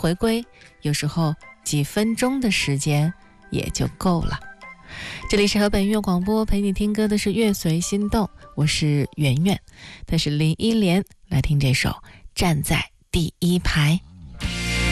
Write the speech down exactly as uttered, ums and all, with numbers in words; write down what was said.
回归，有时候几分钟的时间也就够了。这里是河北音乐广播，陪你听歌的是乐随心动，我是圆圆，他是林忆莲，来听这首《站在第一排》。